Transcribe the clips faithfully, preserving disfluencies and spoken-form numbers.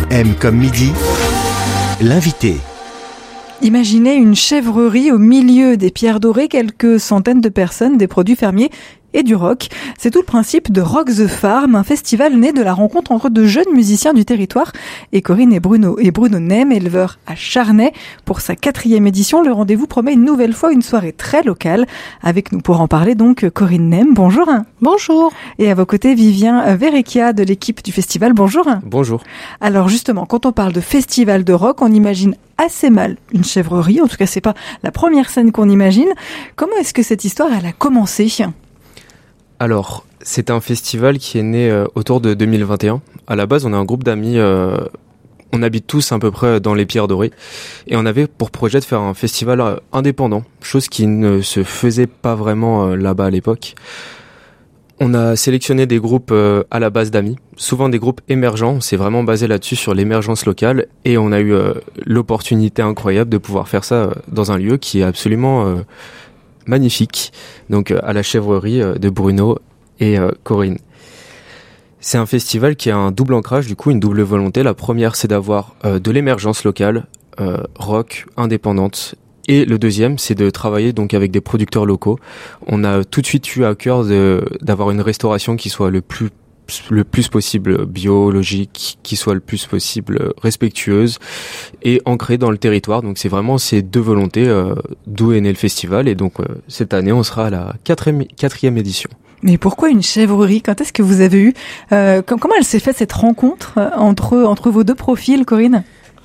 M comme midi, l'invité. Imaginez une chèvrerie au milieu des pierres dorées, quelques centaines de personnes, des produits fermiers et du rock. C'est tout le principe de Rock the Farm, un festival né de la rencontre entre de jeunes musiciens du territoire. Et Corinne et Bruno, et Bruno Nem, éleveurs à Charnay. Pour sa quatrième édition, le rendez-vous promet une nouvelle fois une soirée très locale. Avec nous pour en parler donc Corinne Nem, bonjour. Bonjour. Et à vos côtés, Vivien Verrecchia de l'équipe du festival, bonjour. Bonjour. Alors justement, quand on parle de festival de rock, on imagine assez mal une chèvrerie. En tout cas, c'est pas la première scène qu'on imagine. Comment est-ce que cette histoire, elle a commencé ? Alors, c'est un festival qui est né euh, autour de deux mille vingt et un. À la base, on a un groupe d'amis, euh, on habite tous à peu près dans les Pierres Dorées, et on avait pour projet de faire un festival euh, indépendant, chose qui ne se faisait pas vraiment euh, là-bas à l'époque. On a sélectionné des groupes euh, à la base d'amis, souvent des groupes émergents, on s'est vraiment basé là-dessus sur l'émergence locale, et on a eu euh, l'opportunité incroyable de pouvoir faire ça euh, dans un lieu qui est absolument... Euh, magnifique, donc euh, à la chèvrerie euh, de Bruno et euh, Corinne. C'est un festival qui a un double ancrage, du coup une double volonté. La première, c'est d'avoir euh, de l'émergence locale, euh, rock, indépendante, et le deuxième, c'est de travailler donc avec des producteurs locaux. On a tout de suite eu à cœur de, d'avoir une restauration qui soit le plus le plus possible biologique, qui soit le plus possible respectueuse et ancrée dans le territoire. Donc c'est vraiment ces deux volontés euh, d'où est né le festival. Et donc euh, cette année, on sera à la quatrième, quatrième édition. Mais pourquoi une chèvrerie ? Quand est-ce que vous avez eu euh, Comment elle s'est faite cette rencontre entre entre vos deux profils, Corinne ?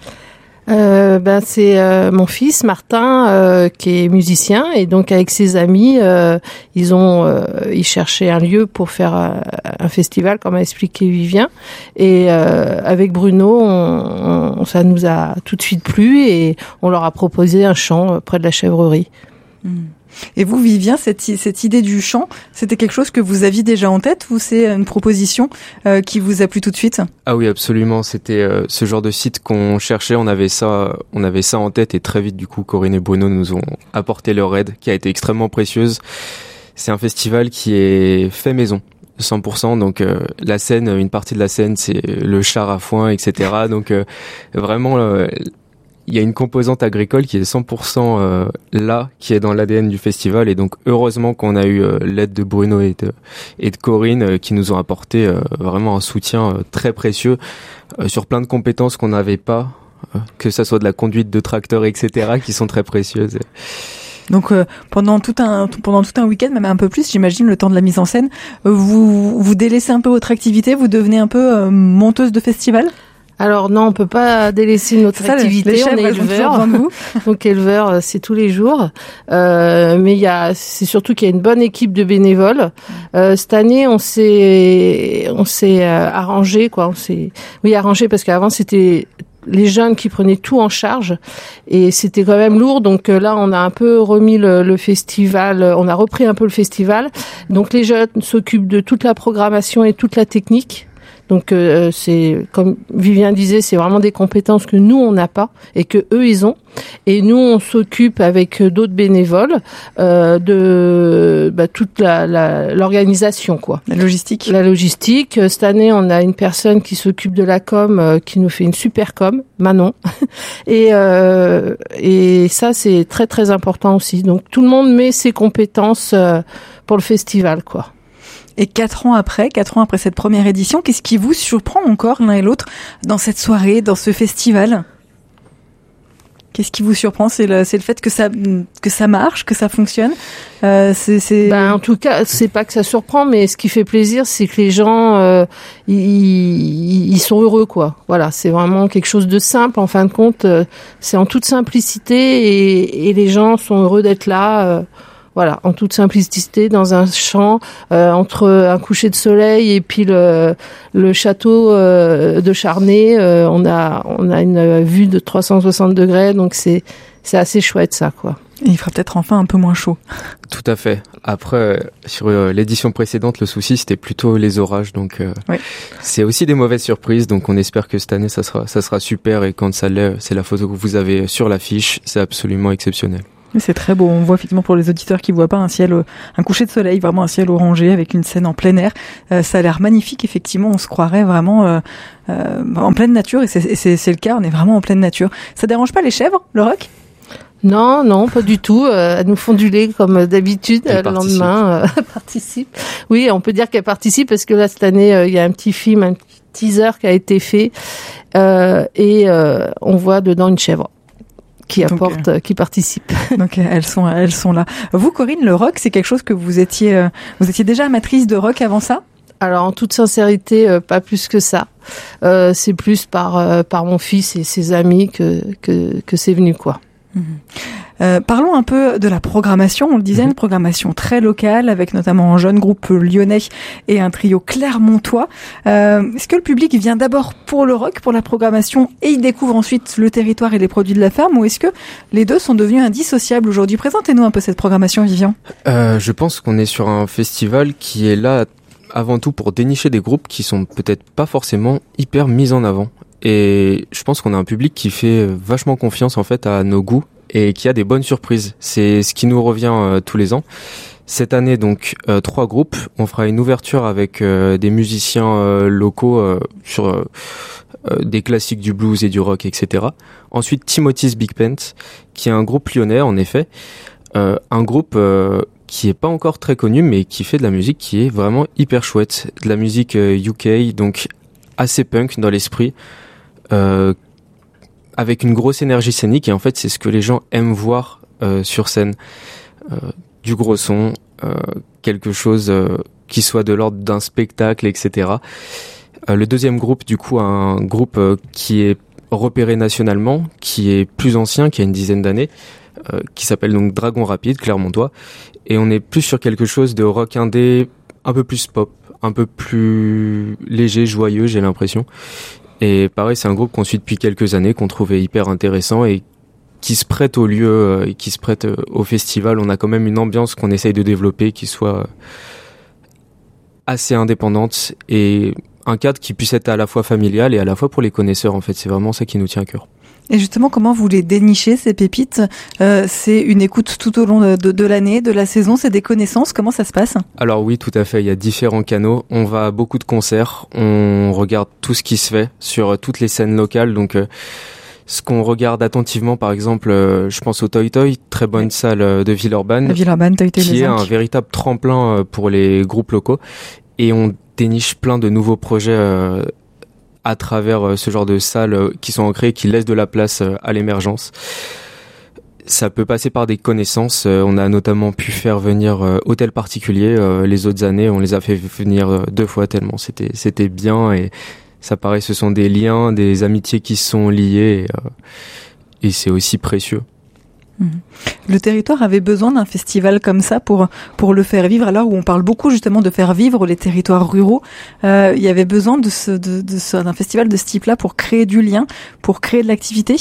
Euh, ben c'est euh, mon fils Martin euh, qui est musicien, et donc avec ses amis euh, ils ont euh, ils cherchaient un lieu pour faire euh, un festival, comme a expliqué Vivien, et euh, avec Bruno on, on, ça nous a tout de suite plu et on leur a proposé un chant près de la chèvrerie. Mmh. Et vous, Vivien, cette, cette idée du chant, c'était quelque chose que vous aviez déjà en tête, ou c'est une proposition euh, qui vous a plu tout de suite ? Ah oui, absolument. C'était euh, ce genre de site qu'on cherchait. On avait ça, on avait ça en tête, et très vite, du coup, Corinne et Bruno nous ont apporté leur aide, qui a été extrêmement précieuse. C'est un festival qui est fait maison, cent pour cent. Donc euh, la scène, une partie de la scène, c'est le char à foin, et cetera. Donc euh, vraiment. Euh, Il y a une composante agricole qui est cent pour cent euh, là, qui est dans l'A D N du festival, et donc heureusement qu'on a eu euh, l'aide de Bruno et de, et de Corinne euh, qui nous ont apporté euh, vraiment un soutien euh, très précieux euh, sur plein de compétences qu'on n'avait pas, euh, que ça soit de la conduite de tracteur, et cetera, qui sont très précieuses. Donc euh, pendant tout un pendant tout un week-end, même un peu plus, j'imagine, le temps de la mise en scène, euh, vous vous délaissez un peu votre activité, vous devenez un peu euh, monteuse de festival ? Alors non, on peut pas délaisser notre ça, activité. Les chèvres, on est éleveur, donc éleveur, c'est tous les jours. Euh, mais il y a, c'est surtout qu'il y a une bonne équipe de bénévoles. Euh, cette année, on s'est, on s'est euh, arrangé, quoi. On s'est, oui, arrangé parce qu'avant c'était les jeunes qui prenaient tout en charge, et c'était quand même lourd. Donc euh, là, on a un peu remis le, le festival, on a repris un peu le festival. Donc les jeunes s'occupent de toute la programmation et toute la technique. Donc euh, c'est, comme Vivien disait, c'est vraiment des compétences que nous on n'a pas et que eux ils ont. Et nous on s'occupe avec d'autres bénévoles euh, de bah, toute la, la l'organisation, quoi. La logistique. La logistique. Cette année on a une personne qui s'occupe de la com, euh, qui nous fait une super com, Manon. et euh, et ça c'est très très important aussi. Donc tout le monde met ses compétences euh, pour le festival, quoi. Et quatre ans après, quatre ans après cette première édition, qu'est-ce qui vous surprend encore l'un et l'autre dans cette soirée, dans ce festival ? Qu'est-ce qui vous surprend ? C'est le, c'est le fait que ça, que ça marche, que ça fonctionne. Euh, c'est, c'est... Ben, en tout cas, c'est pas que ça surprend, mais ce qui fait plaisir, c'est que les gens, euh, ils, ils sont heureux, quoi. Voilà, c'est vraiment quelque chose de simple. En fin de compte, euh, c'est en toute simplicité, et, et les gens sont heureux d'être là. Euh, Voilà, en toute simplicité, dans un champ, euh, entre un coucher de soleil et puis le, le château euh, de Charnay, euh, on a on a une vue de trois cent soixante degrés, donc c'est c'est assez chouette, ça, quoi. Et il fera peut-être enfin un peu moins chaud. Tout à fait. Après, sur euh, l'édition précédente, le souci c'était plutôt les orages, donc euh, oui. C'est aussi des mauvaises surprises. Donc on espère que cette année ça sera ça sera super, et quand ça l'est, c'est la photo que vous avez sur l'affiche, c'est absolument exceptionnel. C'est très beau. On voit effectivement pour les auditeurs qui voient pas un ciel, un coucher de soleil, vraiment un ciel orangé avec une scène en plein air. Euh, ça a l'air magnifique. Effectivement, on se croirait vraiment euh, euh, en pleine nature et c'est, c'est, c'est le cas. On est vraiment en pleine nature. Ça dérange pas les chèvres, le rock ? Non, non, pas du tout. Euh, elles nous font du lait comme d'habitude. Le lendemain, euh, participe. Oui, on peut dire qu'elles participent parce que là cette année, il euh, y a un petit film, un petit teaser qui a été fait euh, et euh, on voit dedans une chèvre qui apporte, donc, euh, qui participe. Donc elles sont, elles sont là. Vous, Corinne, le rock, c'est quelque chose que vous étiez, euh, vous étiez déjà amatrice de rock avant ça ? Alors en toute sincérité, euh, pas plus que ça. Euh, c'est plus par euh, par mon fils et ses amis que que que c'est venu quoi. Mmh. Euh, parlons un peu de la programmation. On le disait, mmh. une programmation très locale avec notamment un jeune groupe lyonnais et un trio clermontois. Euh, est-ce que le public vient d'abord pour le rock, pour la programmation, et il découvre ensuite le territoire et les produits de la ferme, ou est-ce que les deux sont devenus indissociables aujourd'hui ? Présentez-nous un peu cette programmation, Vivian. Euh, je pense qu'on est sur un festival qui est là avant tout pour dénicher des groupes qui sont peut-être pas forcément hyper mis en avant. Et je pense qu'on a un public qui fait vachement confiance en fait à nos goûts et qui a des bonnes surprises. C'est ce qui nous revient euh, tous les ans. Cette année, donc, euh, trois groupes. On fera une ouverture avec euh, des musiciens euh, locaux euh, sur euh, euh, des classiques du blues et du rock, et cetera. Ensuite, Timothy's Big Pants, qui est un groupe lyonnais, en effet. Euh, un groupe euh, qui est pas encore très connu, mais qui fait de la musique qui est vraiment hyper chouette. De la musique euh, U K, donc assez punk dans l'esprit. Euh, avec une grosse énergie scénique, et en fait c'est ce que les gens aiment voir euh, sur scène, euh, du gros son, euh, quelque chose euh, qui soit de l'ordre d'un spectacle, et cetera. Euh, le deuxième groupe, du coup, un groupe euh, qui est repéré nationalement, qui est plus ancien, qui a une dizaine d'années, euh, qui s'appelle donc Dragon Rapide, Clermontois, et on est plus sur quelque chose de rock indé, un peu plus pop, un peu plus léger, joyeux, j'ai l'impression. Et pareil, c'est un groupe qu'on suit depuis quelques années, qu'on trouvait hyper intéressant et qui se prête au lieu et qui se prête au festival. On a quand même une ambiance qu'on essaye de développer qui soit assez indépendante et un cadre qui puisse être à la fois familial et à la fois pour les connaisseurs. En fait, c'est vraiment ça qui nous tient à cœur. Et justement, comment vous les dénichez, ces pépites ? euh, C'est une écoute tout au long de, de, de l'année, de la saison, c'est des connaissances, comment ça se passe ? Alors oui, tout à fait, il y a différents canaux. On va à beaucoup de concerts, on regarde tout ce qui se fait sur toutes les scènes locales. Donc euh, ce qu'on regarde attentivement, par exemple, euh, je pense au Toy Toy, très bonne oui. salle de Villeurbanne, Villeurbanne Toy Toy qui est un véritable tremplin pour les groupes locaux. Et on déniche plein de nouveaux projets euh, à travers ce genre de salles qui sont ancrées, qui laissent de la place à l'émergence. Ça peut passer par des connaissances. On a notamment pu faire venir Hôtel Particulier. Les autres années, on les a fait venir deux fois tellement c'était, c'était bien. Et ça paraît, ce sont des liens, des amitiés qui se sont liées. Et, et c'est aussi précieux. Le territoire avait besoin d'un festival comme ça pour pour le faire vivre. Alors où on parle beaucoup justement de faire vivre les territoires ruraux, euh, il y avait besoin de ce de, de ce, d'un festival de ce type-là pour créer du lien, pour créer de l'activité.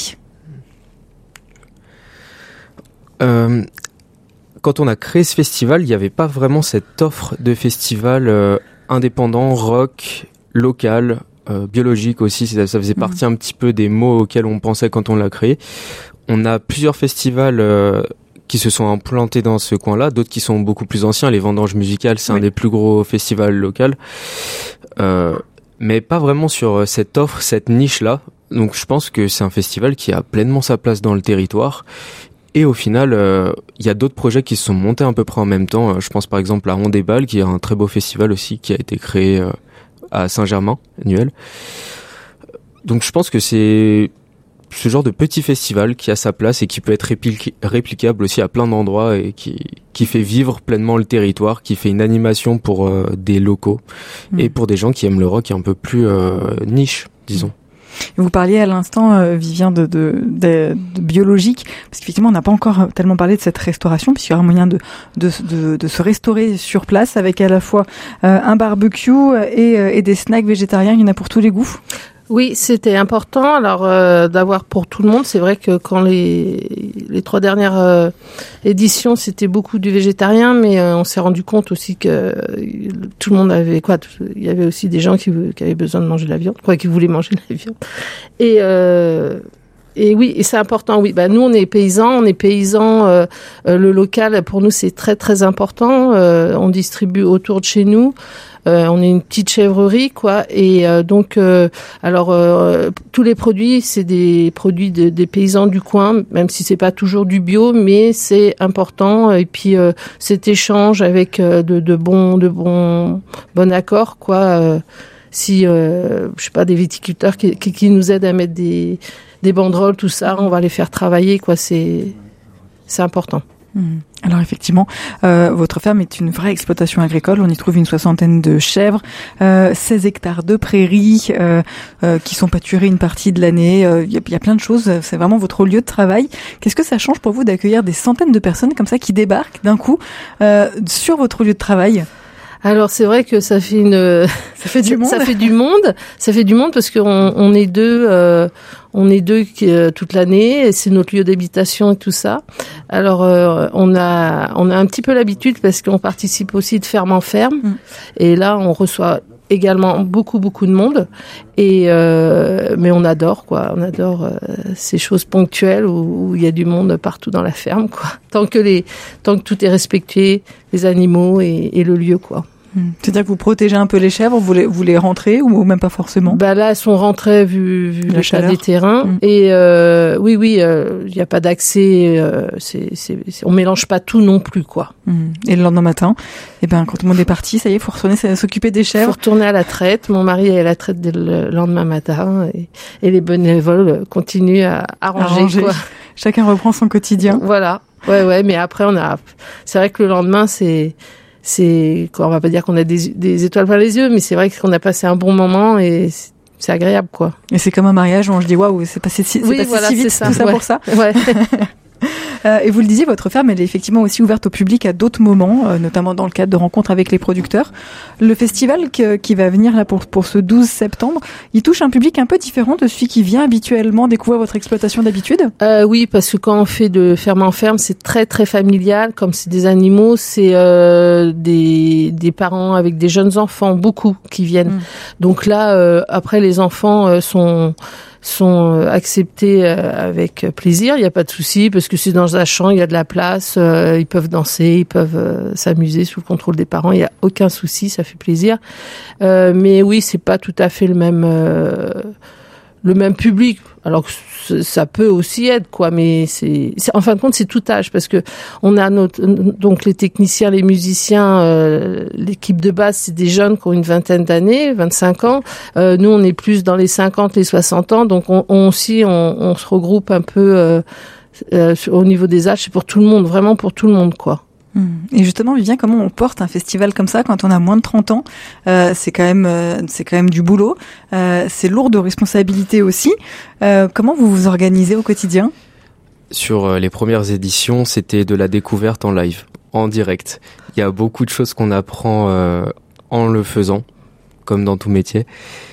Euh, quand on a créé ce festival, il n'y avait pas vraiment cette offre de festival euh, indépendant, rock, local, euh, biologique aussi. Ça, ça faisait partie mmh. un petit peu des mots auxquels on pensait quand on l'a créé. On a plusieurs festivals euh, qui se sont implantés dans ce coin-là, d'autres qui sont beaucoup plus anciens. Les Vendanges Musicales, c'est oui. un des plus gros festivals locaux, euh, mais pas vraiment sur cette offre, cette niche-là. Donc je pense que c'est un festival qui a pleinement sa place dans le territoire. Et au final, il euh, y a d'autres projets qui se sont montés à peu près en même temps. Je pense par exemple à Ondébal, qui est un très beau festival aussi, qui a été créé euh, à Saint-Germain, Nuel. Donc je pense que c'est ce genre de petit festival qui a sa place et qui peut être répli- réplicable aussi à plein d'endroits et qui, qui fait vivre pleinement le territoire, qui fait une animation pour euh, des locaux mmh. et pour des gens qui aiment le rock un peu plus euh, niche, disons. Vous parliez à l'instant, euh, Vivien, de, de, de, de biologique, parce qu'effectivement, on n'a pas encore tellement parlé de cette restauration, puisqu'il y aura moyen de, de, de, de se restaurer sur place avec à la fois euh, un barbecue et, euh, et des snacks végétariens. Il y en a pour tous les goûts. Oui, c'était important alors euh, d'avoir pour tout le monde. C'est vrai que quand les les trois dernières euh, éditions, c'était beaucoup du végétarien, mais euh, on s'est rendu compte aussi que euh, tout le monde avait quoi. Il y avait aussi des gens qui, qui avaient besoin de manger de la viande, quoi, qui voulaient manger de la viande. Et euh, Et oui, et c'est important, oui. Bah, nous, on est paysans, on est paysans. Euh, euh, le local, pour nous, c'est très, très important. Euh, on distribue autour de chez nous. Euh, on est une petite chèvrerie, quoi. Et euh, donc, euh, alors, euh, tous les produits, c'est des produits de, des paysans du coin, même si c'est pas toujours du bio, mais c'est important. Et puis, euh, cet échange avec euh, de, de bons, de bons, bon accord, quoi. Euh, si, euh, je sais pas, des viticulteurs qui, qui, qui nous aident à mettre des des banderoles, tout ça, on va les faire travailler, quoi. C'est c'est important. Mmh. Alors effectivement, euh, votre ferme est une vraie exploitation agricole. On y trouve une soixantaine de chèvres, euh, seize hectares de prairies euh, euh, qui sont pâturées une partie de l'année. Il euh, y, y a plein de choses. C'est vraiment votre lieu de travail. Qu'est-ce que ça change pour vous d'accueillir des centaines de personnes comme ça qui débarquent d'un coup euh, sur votre lieu de travail ? Alors c'est vrai que ça fait une ça fait du monde ça fait du monde ça fait du monde parce qu'on on est deux euh, on est deux qui, euh, toute l'année et c'est notre lieu d'habitation et tout ça. Alors euh, on a on a un petit peu l'habitude parce qu'on participe aussi de ferme en ferme mmh. et là on reçoit également beaucoup beaucoup de monde et euh, mais on adore quoi on adore euh, ces choses ponctuelles où, où il y a du monde partout dans la ferme quoi tant que les tant que tout est respecté, les animaux et, et le lieu quoi. C'est-à-dire que vous protégez un peu les chèvres, vous les, vous les rentrez ou même pas forcément ? Bah là, elles sont rentrées vu, vu l'état des terrains. Mmh. Et euh, oui, oui, il euh, n'y a pas d'accès. Euh, c'est, c'est, c'est, on mélange pas tout non plus, quoi. Mmh. Et le lendemain matin, eh ben quand tout le monde est parti, ça y est, faut retourner s'occuper des chèvres. Faut retourner à la traite. Mon mari est à la traite dès le lendemain matin et, et les bénévoles continuent à, à ranger, à ranger. Quoi. Chacun reprend son quotidien. Voilà. Ouais, ouais. Mais après, on a. C'est vrai que le lendemain, c'est. C'est, quoi, on va pas dire qu'on a des, des étoiles plein les yeux, mais c'est vrai qu'on a passé un bon moment et c'est, c'est agréable, quoi. Et c'est comme un mariage où on se dit waouh, c'est passé si, c'est oui, passé voilà, si vite, c'est ça. tout ça ouais. pour ça. Ouais. Euh, et vous le disiez, votre ferme, elle est effectivement aussi ouverte au public à d'autres moments, euh, notamment dans le cadre de rencontres avec les producteurs. Le festival que, qui va venir là pour, pour ce douze septembre, il touche un public un peu différent de celui qui vient habituellement découvrir votre exploitation d'habitude ? euh, Oui, parce que quand on fait de ferme en ferme, c'est très très familial. Comme c'est des animaux, c'est euh, des, des parents avec des jeunes enfants, beaucoup qui viennent. Mmh. Donc là, euh, après, les enfants euh, sont... sont acceptés avec plaisir, il n'y a pas de souci parce que c'est dans un champ, il y a de la place, euh, ils peuvent danser, ils peuvent euh, s'amuser sous le contrôle des parents, il n'y a aucun souci, ça fait plaisir. Euh, mais oui, c'est pas tout à fait le même euh, le même public. Alors que ça peut aussi être quoi, mais c'est, c'est en fin de compte c'est tout âge parce que on a notre donc les techniciens, les musiciens, euh, l'équipe de base c'est des jeunes qui ont une vingtaine d'années, vingt-cinq ans. Euh, nous on est plus dans les cinquante, les soixante ans, donc on, on aussi on, on se regroupe un peu euh, euh, au niveau des âges, c'est pour tout le monde, vraiment pour tout le monde quoi. Et justement, Vivien, comment on porte un festival comme ça quand on a moins de trente ans ? euh, C'est quand même, euh, c'est quand même du boulot. Euh, c'est lourd de responsabilités aussi. Euh, comment vous vous organisez au quotidien ? Sur les premières éditions, c'était de la découverte en live, en direct. Il y a beaucoup de choses qu'on apprend euh, en le faisant, comme dans tout métier.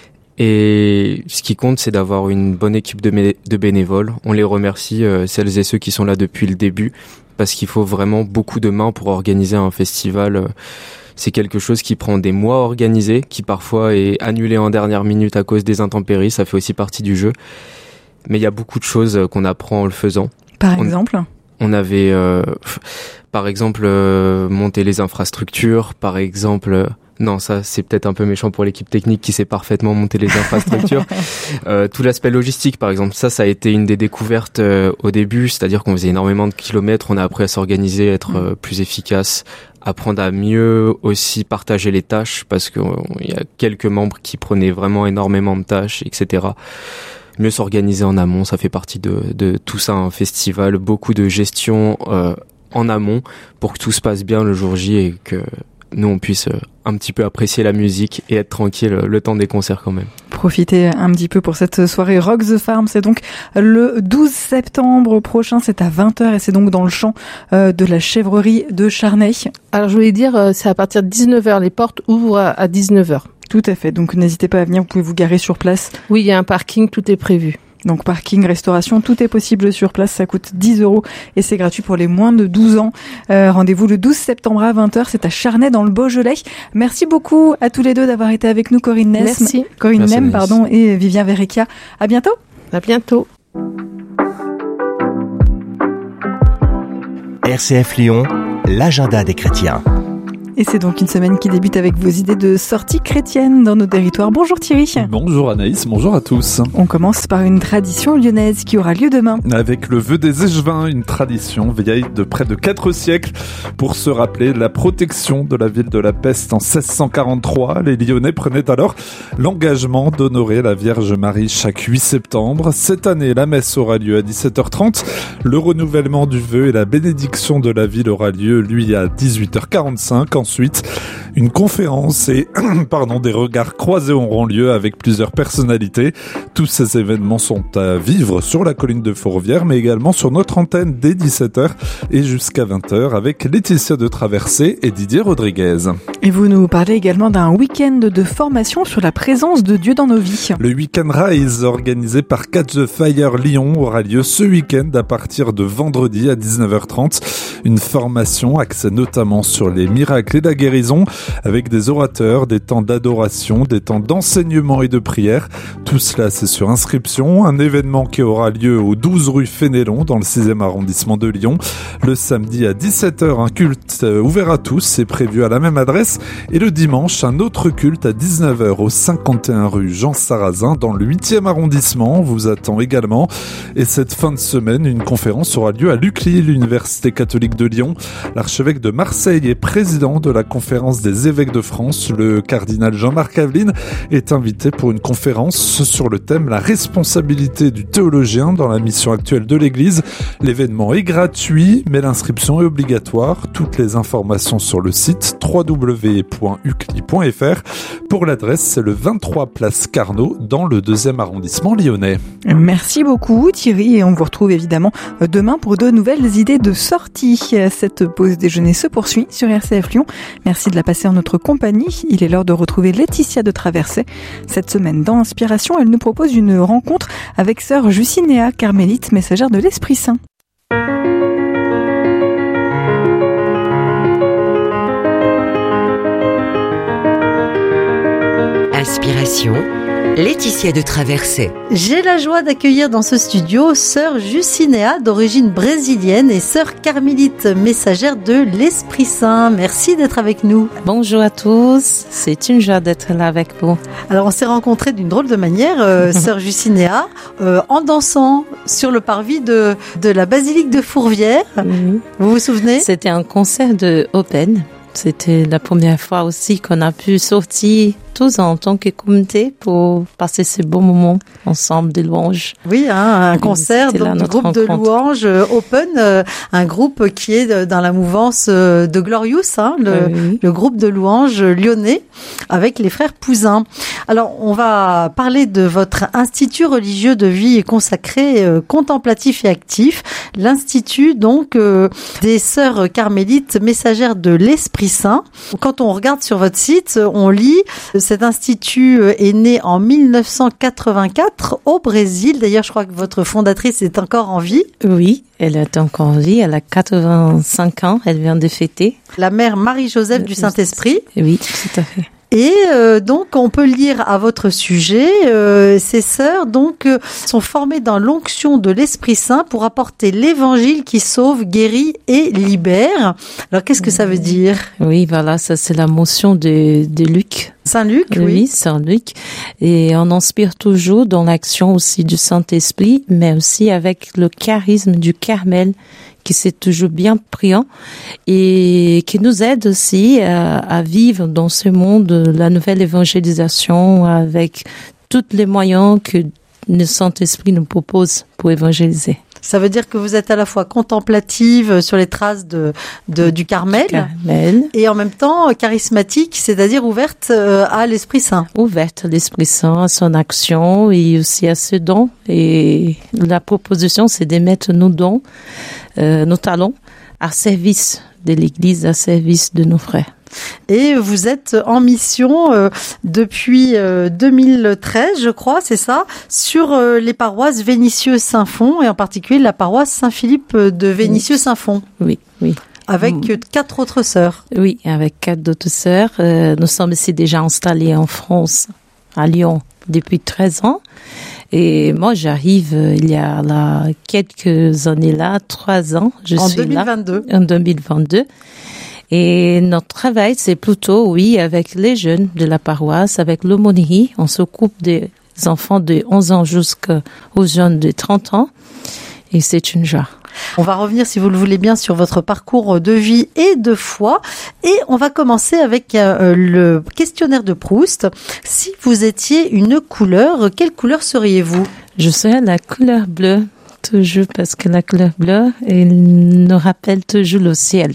Et ce qui compte, c'est d'avoir une bonne équipe de, mé- de bénévoles. On les remercie, euh, celles et ceux qui sont là depuis le début, parce qu'il faut vraiment beaucoup de mains pour organiser un festival. C'est quelque chose qui prend des mois à organiser, qui parfois est annulé en dernière minute à cause des intempéries. Ça fait aussi partie du jeu. Mais il y a beaucoup de choses qu'on apprend en le faisant. Par on, exemple ? On avait, euh, par exemple, euh, monter les infrastructures, par exemple... Euh, non, ça, c'est peut-être un peu méchant pour l'équipe technique qui sait parfaitement monter les infrastructures. euh, tout l'aspect logistique, par exemple, ça, ça a été une des découvertes euh, au début, c'est-à-dire qu'on faisait énormément de kilomètres, on a appris à s'organiser, à être euh, plus efficace, apprendre à mieux aussi partager les tâches, parce qu'il y a quelques membres qui prenaient vraiment énormément de tâches, et cetera. Mieux s'organiser en amont, ça fait partie de, de tout ça, un festival, beaucoup de gestion euh, en amont pour que tout se passe bien le jour J et que nous on puisse un petit peu apprécier la musique et être tranquille le temps des concerts quand même. Profitez un petit peu pour cette soirée Rock the Farm, c'est donc le douze septembre prochain, c'est à vingt heures et c'est donc dans le champ de la chèvrerie de Charnay. Alors je voulais dire, c'est à partir de dix-neuf heures, les portes ouvrent à dix-neuf heures. Tout à fait, donc n'hésitez pas à venir, vous pouvez vous garer sur place. Oui, il y a un parking, tout est prévu. Donc parking, restauration, tout est possible sur place, ça coûte dix euros et c'est gratuit pour les moins de douze ans. Euh, rendez-vous le douze septembre à vingt heures, c'est à Charnay dans le Beaujolais. Merci beaucoup à tous les deux d'avoir été avec nous, Corinne Ness, Merci. Corinne Merci, Nem, pardon, et Vivien Verrecchia. À bientôt. À bientôt. R C F Lyon, l'agenda des chrétiens. Et c'est donc une semaine qui débute avec vos idées de sorties chrétiennes dans nos territoires. Bonjour Thierry. Bonjour Anaïs, bonjour à tous. On commence par une tradition lyonnaise qui aura lieu demain. Avec le vœu des Échevins, une tradition vieille de près de quatre siècles. Pour se rappeler de la protection de la ville de la peste en seize cent quarante-trois, les Lyonnais prenaient alors l'engagement d'honorer la Vierge Marie chaque huit septembre. Cette année, la messe aura lieu à dix-sept heures trente. Le renouvellement du vœu et la bénédiction de la ville aura lieu, lui, à dix-huit heures quarante-cinq. Ensuite, une conférence et pardon, des regards croisés auront lieu avec plusieurs personnalités. Tous ces événements sont à vivre sur la colline de Fourvière, mais également sur notre antenne dès dix-sept heures et jusqu'à vingt heures avec Laetitia de Traversée et Didier Rodriguez. Et vous nous parlez également d'un week-end de formation sur la présence de Dieu dans nos vies. Le Week-end Rise, organisé par Catch the Fire Lyon, aura lieu ce week-end à partir de vendredi à dix-neuf heures trente. Une formation axée notamment sur les miracles et la guérison, avec des orateurs, des temps d'adoration, des temps d'enseignement et de prière. Tout cela, c'est sur inscription. Un événement qui aura lieu au douze rue Fénélon, dans le sixième arrondissement de Lyon. Le samedi à dix-sept heures, un culte ouvert à tous, c'est prévu à la même adresse. Et le dimanche, un autre culte à dix-neuf heures au cinquante et un rue Jean Sarrazin, dans le huitième arrondissement, vous attend également. Et cette fin de semaine, une conférence aura lieu à l'U C L I, l'Université catholique de Lyon. L'archevêque de Marseille est président de la conférence des évêques de France. Le cardinal Jean-Marc Aveline est invité pour une conférence sur le thème « La responsabilité du théologien dans la mission actuelle de l'Église ». L'événement est gratuit, mais l'inscription est obligatoire. Toutes les informations sur le site w w w point u c l i point f r. Pour l'adresse, c'est le vingt-trois place Carnot, dans le deuxième arrondissement lyonnais. Merci beaucoup Thierry, et on vous retrouve évidemment demain pour de nouvelles idées de sortie. Cette pause déjeuner se poursuit sur R C F Lyon. Merci de la passer en notre compagnie. Il est l'heure de retrouver Laetitia de Traversée. Cette semaine, dans Inspiration, elle nous propose une rencontre avec sœur Jusinéa, carmélite, messagère de l'Esprit Saint. Inspiration, Laetitia de Traversée. J'ai la joie d'accueillir dans ce studio sœur Jusinéa, d'origine brésilienne, et sœur carmélite, messagère de l'Esprit Saint. Merci d'être avec nous. Bonjour à tous, c'est une joie d'être là avec vous. Alors on s'est rencontrés d'une drôle de manière, euh, sœur Jusinéa, euh, en dansant sur le parvis de, de la basilique de Fourvière. Oui. Vous vous souvenez ? C'était un concert de Open. C'était la première fois aussi qu'on a pu sortir tous en tant que communauté pour passer ce beau moment ensemble de louanges. Oui, hein, un concert donc, du groupe rencontre. de louanges euh, Open, euh, un groupe qui est dans la mouvance euh, de Glorious, hein, le, Euh, oui. le groupe de louanges lyonnais avec les frères Pouzin. Alors, on va parler de votre institut religieux de vie consacré, euh, contemplatif et actif, l'institut donc euh, des sœurs carmélites messagères de l'Esprit Saint. Quand on regarde sur votre site, on lit cet institut est né en mille neuf cent quatre-vingt-quatre au Brésil. D'ailleurs, je crois que votre fondatrice est encore en vie. Oui, elle est encore en vie, elle a quatre-vingt-cinq ans, elle vient de fêter. La mère Marie-Joseph du Saint-Esprit. Oui, tout à fait. Et euh, donc, on peut lire à votre sujet, euh, ces sœurs donc euh, sont formées dans l'onction de l'Esprit Saint pour apporter l'évangile qui sauve, guérit et libère. Alors, qu'est-ce que ça veut dire ? Oui, voilà, ça c'est la motion de, de Luc. Saint-Luc, oui. Oui, Saint-Luc. Et on inspire toujours dans l'action aussi du Saint-Esprit, mais aussi avec le charisme du Carmel, qui c'est toujours bien priant et qui nous aide aussi à, à vivre dans ce monde la nouvelle évangélisation avec tous les moyens que le Saint-Esprit nous propose pour évangéliser. Ça veut dire que vous êtes à la fois contemplative sur les traces de, de du Carmel, Carmel, et en même temps charismatique, c'est-à-dire ouverte à l'Esprit Saint. Ouverte à l'Esprit Saint, à son action et aussi à ses dons. Et la proposition, c'est de mettre nos dons, euh, nos talents, à service de l'Église, à service de nos frères. Et vous êtes en mission euh, depuis euh, deux mille treize, je crois, c'est ça, sur euh, les paroisses Vénissieux-Saint-Fond, et en particulier la paroisse Saint-Philippe de Vénissieux-Saint-Fond. Oui, oui. Avec mmh. quatre autres sœurs. Oui, avec quatre autres sœurs. Euh, nous sommes ici déjà installés en France, à Lyon, depuis treize ans. Et moi, j'arrive euh, il y a là, quelques années là, trois ans, je en suis deux mille vingt-deux. là. En deux mille vingt-deux. Et notre travail, c'est plutôt, oui, avec les jeunes de la paroisse, avec l'aumônerie. On s'occupe des enfants de onze ans jusqu'aux jeunes de trente ans. Et c'est une joie. On va revenir, si vous le voulez bien, sur votre parcours de vie et de foi. Et on va commencer avec euh, le questionnaire de Proust. Si vous étiez une couleur, quelle couleur seriez-vous ? Je serais la couleur bleue, toujours, parce que la couleur bleue, elle nous rappelle toujours le ciel.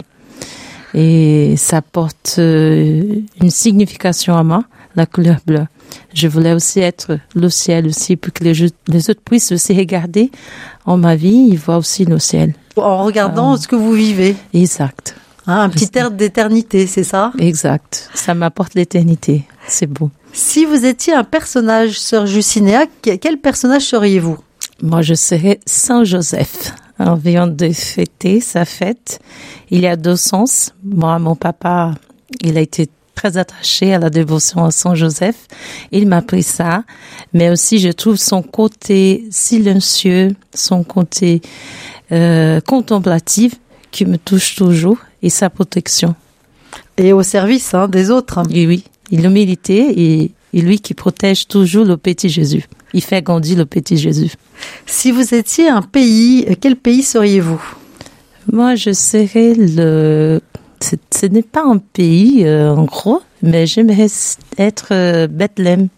Et ça porte euh, une signification à moi, la couleur bleue. Je voulais aussi être le ciel aussi, pour que les, les autres puissent aussi regarder en ma vie, ils voient aussi le ciel. En regardant euh, ce que vous vivez. Exact. Hein, un petit air d'éternité, c'est ça ? Exact. Ça m'apporte l'éternité. C'est beau. Si vous étiez un personnage, sœur Jucinéa, quel personnage seriez-vous ? Moi, je serais Saint Joseph. On vient de fêter sa fête. Il y a deux sens. Moi, mon papa, il a été très attaché à la dévotion à Saint Joseph. Il m'a appris ça. Mais aussi, je trouve son côté silencieux, son côté euh, contemplatif qui me touche toujours et sa protection. Et au service hein, des autres. Et oui, l'humilité et, et lui qui protège toujours le petit Jésus. Il fait grandir le petit Jésus. Si vous étiez un pays, quel pays seriez-vous ? Moi, je serais le... C'est, ce n'est pas un pays, euh, en gros, mais j'aimerais être euh, Bethléem.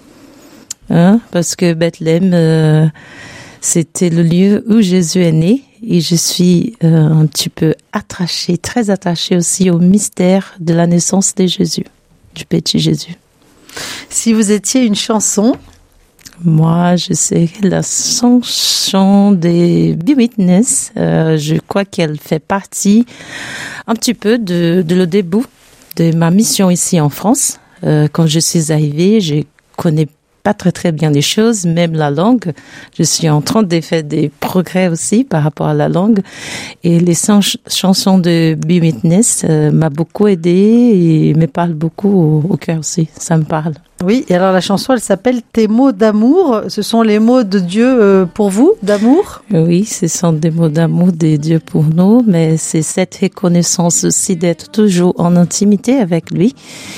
Hein? Parce que Bethléem, euh, c'était le lieu où Jésus est né. Et je suis euh, un petit peu attachée, très attachée aussi au mystère de la naissance de Jésus, du petit Jésus. Si vous étiez une chanson ? Moi, je serais la chanson des Be Witness. Euh, je crois qu'elle fait partie un petit peu de, de le début de ma mission ici en France. Euh, quand je suis arrivée, je connais pas très très bien les choses, même la langue. Je suis en train de faire des progrès aussi par rapport à la langue. Et les ch- chansons de Be Witness euh, m'a beaucoup aidée et me parlent beaucoup au, au cœur aussi. Ça me parle. Oui, et alors la chanson, elle s'appelle « Tes mots d'amour ». Ce sont les mots de Dieu euh, pour vous, d'amour ? Oui, ce sont des mots d'amour de Dieu pour nous, mais c'est cette reconnaissance aussi d'être toujours en intimité avec lui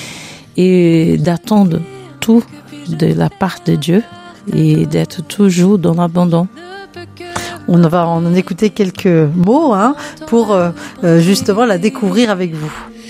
et d'attendre tout de la part de Dieu et d'être toujours dans l'abandon. On va en écouter quelques mots hein, pour euh, justement la découvrir avec vous.